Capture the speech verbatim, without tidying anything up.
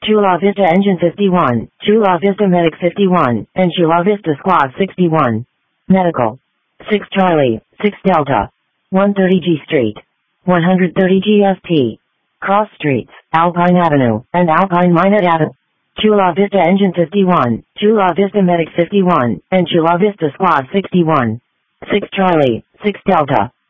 Chula Vista Engine fifty-one, Chula Vista Medic fifty-one, and Chula Vista Squad sixty-one. Medical. six Charlie, six Delta. one thirty G Street. one thirty G S T. Cross Streets, Alpine Avenue, and Alpine Minot Avenue. Chula Vista Engine fifty-one, Chula Vista Medic fifty-one, and Chula Vista Squad sixty-one. six Charlie, six Delta.